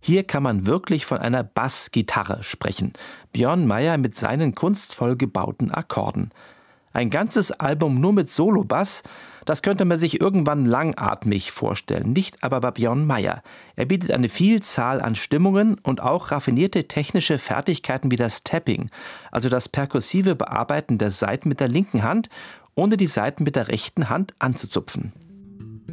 Hier kann man wirklich von einer Bassgitarre sprechen. Björn Mayer mit seinen kunstvoll gebauten Akkorden. Ein ganzes Album nur mit Solobass, das könnte man sich irgendwann langatmig vorstellen, nicht aber bei Björn Mayer. Er bietet eine Vielzahl an Stimmungen und auch raffinierte technische Fertigkeiten wie das Tapping, also das perkussive Bearbeiten der Saiten mit der linken Hand, ohne die Saiten mit der rechten Hand anzuzupfen.